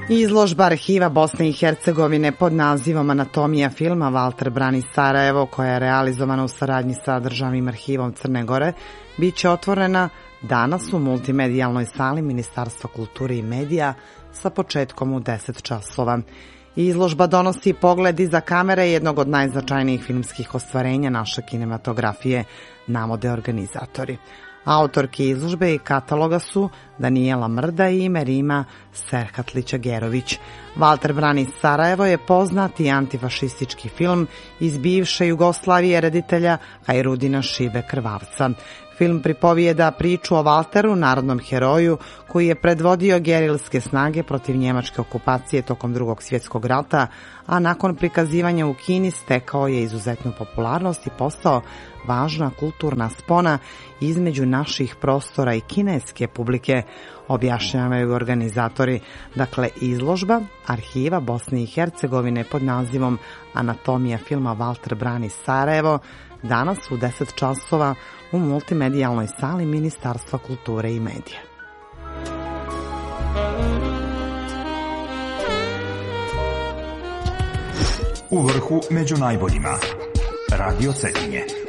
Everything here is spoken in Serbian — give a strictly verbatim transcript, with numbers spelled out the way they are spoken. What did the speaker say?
Izložba Arhiva Bosne i Hercegovine pod nazivom Anatomija filma Valter brani Sarajevo, koja je realizovana u saradnji sa Državnim arhivom Crne Gore, bit će otvorena danas u multimedijalnoj sali Ministarstva kulture i medija sa početkom u deset časova. Izložba donosi pogled iza kamere jednog od najznačajnijih filmskih ostvarenja naše kinematografije, navode organizatori. Autorki izložbe i kataloga su Danijela Mrda i Merima Serhatlić-Agerović. Valter brani Sarajevo je poznati antifašistički film iz bivše Jugoslavije reditelja Hajrudina Šibe Krvavca. Film pripovijeda priču o Valteru, narodnom heroju koji je predvodio gerilske snage protiv njemačke okupacije tokom Drugog svjetskog rata, a nakon prikazivanja u Kini stekao je izuzetnu popularnost i postao važna kulturna spona između naših prostora i kineske publike, objašnjavaju organizatori. Dakle, izložba Arhiva Bosne i Hercegovine pod nazivom Anatomija filma Valter brani Sarajevo danas u deset časova u multimedijalnoj sali Ministarstva kulture i medija. U vrhu među najboljima. Radio Cetinje.